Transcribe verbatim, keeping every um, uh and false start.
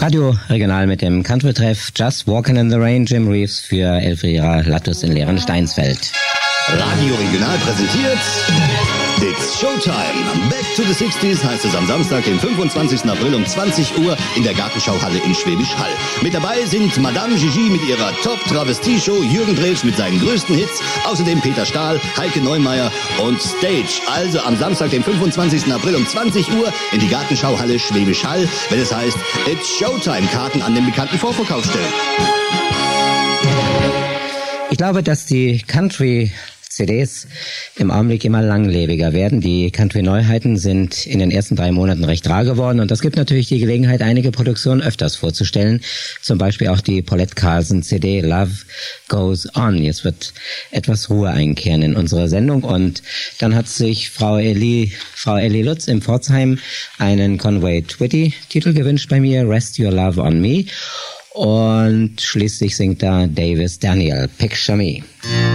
Radio Regional mit dem Country-Treff Just Walking in the Rain, Jim Reeves für Elfriera Lattus in Leeren Steinsfeld. Radio Regional präsentiert It's Showtime. Back to the sixties heißt es am Samstag, den fünfundzwanzigsten April um zwanzig Uhr in der Gartenschauhalle in Schwäbisch Hall. Mit dabei sind Madame Gigi mit ihrer Top-Travestie-Show, Jürgen Drews mit seinen größten Hits, außerdem Peter Stahl, Heike Neumeier und Stage. Also am Samstag, den fünfundzwanzigsten April um zwanzig Uhr in die Gartenschauhalle Schwäbisch Hall, wenn es heißt It's Showtime. Karten an den bekannten Vorverkaufsstellen. Ich glaube, dass die Country C Ds im Augenblick immer langlebiger werden. Die Country-Neuheiten sind in den ersten drei Monaten recht rar geworden und das gibt natürlich die Gelegenheit, einige Produktionen öfters vorzustellen. Zum Beispiel auch die Paulette Carlson C D Love Goes On. Jetzt wird etwas Ruhe einkehren in unserer Sendung und dann hat sich Frau Elli, Frau Elli Lutz in Pforzheim einen Conway Twitty-Titel gewünscht bei mir, Rest Your Love on Me. Und schließlich singt da Davis Daniel, Picture Me.